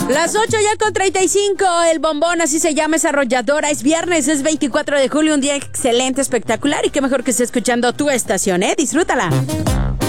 Las 8 ya con 35, el bombón, así se llama esa arrolladora. Es viernes, es 24 de julio, un día excelente, espectacular. Y qué mejor que esté escuchando tu estación, ¿eh? Disfrútala.